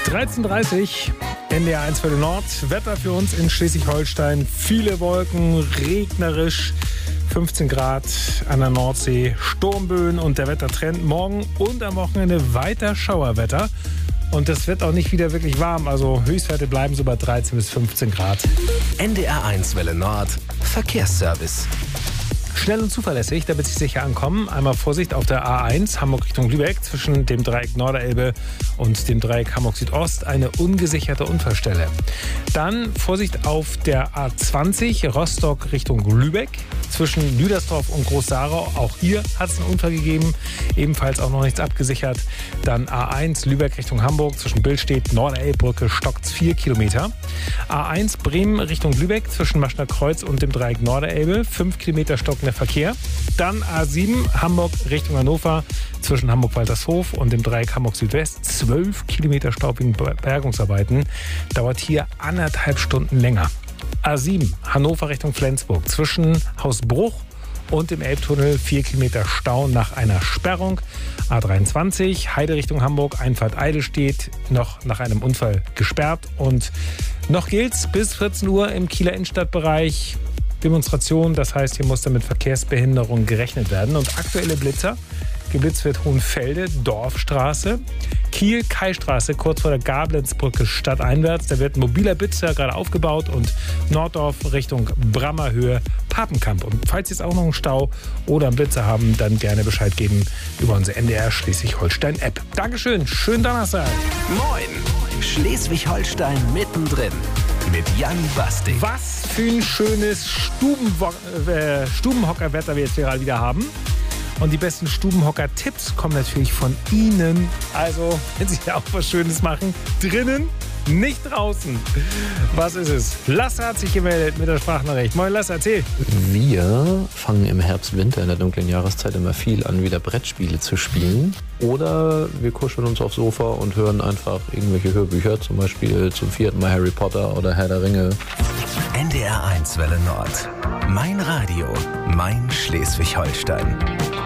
13:30 NDR 1 Welle Nord. Wetter für uns in Schleswig-Holstein. Viele Wolken, regnerisch, 15 Grad an der Nordsee, Sturmböen und der Wettertrend morgen und am Wochenende weiter Schauerwetter. Und es wird auch nicht wieder wirklich warm, also Höchstwerte bleiben so bei 13 bis 15 Grad. NDR 1 Welle Nord, Verkehrsservice. Schnell und zuverlässig, damit Sie sicher ankommen. Einmal Vorsicht auf der A1 Hamburg Richtung Lübeck zwischen dem Dreieck Norderelbe und dem Dreieck Hamburg Südost eine ungesicherte Unfallstelle. Dann Vorsicht auf der A20 Rostock Richtung Lübeck zwischen Lüdersdorf und Groß-Sarau. Auch hier hat es einen Unfall gegeben, ebenfalls auch noch nichts abgesichert. Dann A1 Lübeck Richtung Hamburg zwischen Billstedt, Norderelbbrücke stockt's 4 Kilometer. A1 Bremen Richtung Lübeck zwischen Maschner Kreuz und dem Dreieck Norderelbe 5 Kilometer stockender Verkehr. Dann A7 Hamburg Richtung Hannover zwischen Hamburg-Waltershof und dem Dreieck Hamburg Südwest 12 Kilometer Stau wegen Bergungsarbeiten. Dauert hier 1,5 Stunden länger. A7 Hannover Richtung Flensburg zwischen Hausbruch und dem Elbtunnel 4 Kilometer Stau nach einer Sperrung. A23 Heide Richtung Hamburg, Einfahrt Eidelstedt noch nach einem Unfall gesperrt. Und noch gilt's bis 14 Uhr im Kieler Innenstadtbereich Demonstration. Das heißt, hier muss dann mit Verkehrsbehinderung gerechnet werden. Und aktuelle Blitzer. Geblitzt wird Hohenfelde, Dorfstraße, Kiel, Kaistraße, kurz vor der Gablenzbrücke stadteinwärts. Da wird ein mobiler Blitzer gerade aufgebaut und Norddorf Richtung Brammerhöhe, Papenkamp. Und falls Sie jetzt auch noch einen Stau oder einen Blitzer haben, dann gerne Bescheid geben über unsere NDR Schleswig-Holstein-App. Dankeschön, schönen Donnerstag. Moin, Schleswig-Holstein mittendrin mit Jan Bastik. Was für ein schönes Stubenhockerwetter wir jetzt gerade wieder haben. Und die besten Stubenhocker-Tipps kommen natürlich von Ihnen. Also, wenn Sie auch was Schönes machen, drinnen, nicht draußen. Was ist es? Lasse hat sich gemeldet mit der Sprachnachricht. Moin Lasse, erzähl. Wir fangen im Herbst, Winter, in der dunklen Jahreszeit immer viel an, wieder Brettspiele zu spielen. Oder wir kuscheln uns aufs Sofa und hören einfach irgendwelche Hörbücher, zum Beispiel zum 4. Mal Harry Potter oder Herr der Ringe. NDR 1 Welle Nord. Mein Radio, mein Schleswig-Holstein.